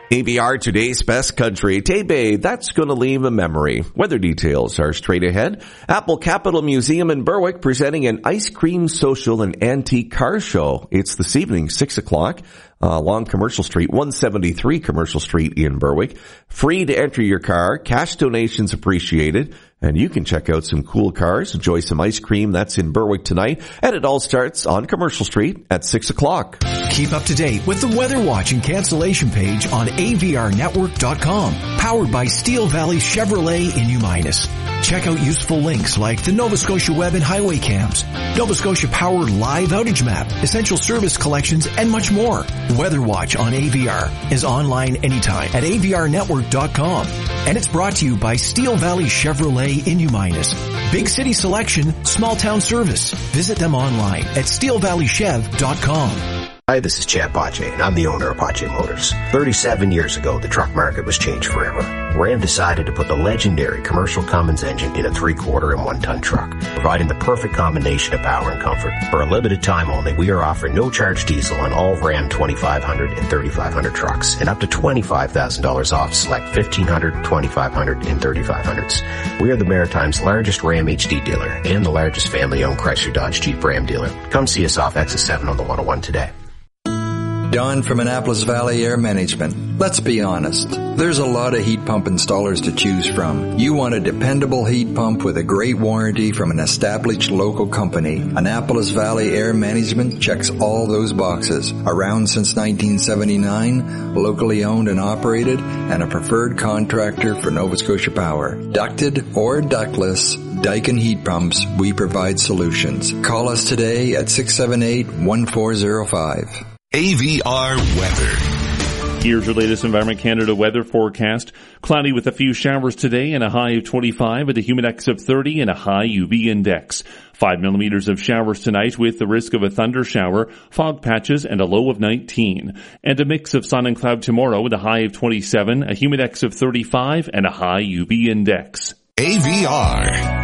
AVR, today's best country. Taybay, that's going to leave a memory. Weather details are straight ahead. Apple Capital Museum in Berwick presenting an ice cream social and antique car show. It's this evening, 6 o'clock. Along Commercial Street, 173 Commercial Street in Berwick. Free to enter your car. Cash donations appreciated. And you can check out some cool cars, enjoy some ice cream. That's in Berwick tonight. And it all starts on Commercial Street at 6 o'clock. Keep up to date with the Weather Watch and cancellation page on avrnetwork.com. Powered by Steel Valley Chevrolet in Uminus. Check out useful links like the Nova Scotia Web and Highway Cams, Nova Scotia Powered Live Outage Map, Essential Service Collections, and much more. Weather Watch on AVR is online anytime at avrnetwork.com. And it's brought to you by Steel Valley Chevrolet in Uminus. Big city selection, small town service. Visit them online at steelvalleychev.com. Hi, this is Chad Pache, and I'm the owner of Pache Motors. 37 years ago, the truck market was changed forever. Ram decided to put the legendary commercial Cummins engine in a 3/4 and 1-ton truck, providing the perfect combination of power and comfort. For a limited time only, we are offering no-charge diesel on all Ram 2500 and 3500 trucks, and up to $25,000 off select 1500, 2500, and 3500s. We are the Maritime's largest Ram HD dealer and the largest family-owned Chrysler Dodge Jeep Ram dealer. Come see us off Exit 7 on the 101 today. Don from Annapolis Valley Air Management. Let's be honest. There's a lot of heat pump installers to choose from. You want a dependable heat pump with a great warranty from an established local company. Annapolis Valley Air Management checks all those boxes. Around since 1979, locally owned and operated, and a preferred contractor for Nova Scotia Power. Ducted or ductless, Daikin Heat Pumps, we provide solutions. Call us today at 678-1405. AVR weather. Here's your latest Environment Canada weather forecast. Cloudy with a few showers today and a high of 25 with a humidex of 30 and a high UV index. 5 millimeters of showers tonight with the risk of a thunder shower, fog patches, and a low of 19. And a mix of sun and cloud tomorrow with a high of 27, a humidex of 35, and a high UV index. AVR.